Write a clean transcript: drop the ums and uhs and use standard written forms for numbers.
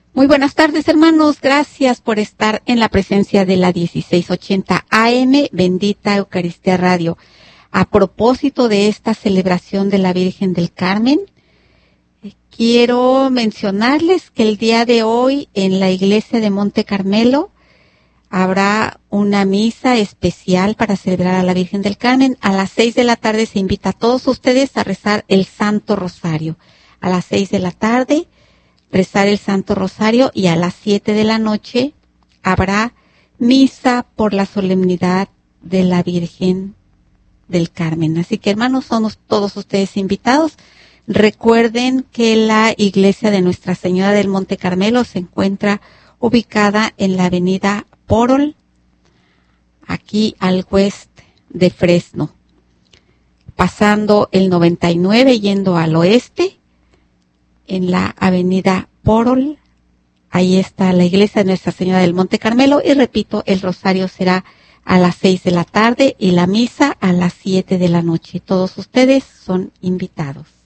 Muy buenas tardes, hermanos. Gracias por estar en la presencia de la 1680 AM, Bendita Eucaristía Radio. A propósito de esta celebración de la Virgen del Carmen, quiero mencionarles que el día de hoy en la iglesia de Monte Carmelo habrá una misa especial para celebrar a la Virgen del Carmen. A las 6 de la tarde se invita a todos ustedes a rezar el Santo Rosario. A las 6 de la tarde rezar el Santo Rosario y a las 7 de la noche habrá misa por la solemnidad de la Virgen del Carmen. Así que, hermanos, son todos ustedes invitados. Recuerden que la iglesia de Nuestra Señora del Monte Carmelo se encuentra ubicada en la avenida Porol, aquí al oeste de Fresno, pasando el 99 yendo al oeste, en la avenida Porol. Ahí está la iglesia de Nuestra Señora del Monte Carmelo y repito, el rosario será a las 6 de la tarde y la misa a las 7 de la noche. Todos ustedes son invitados.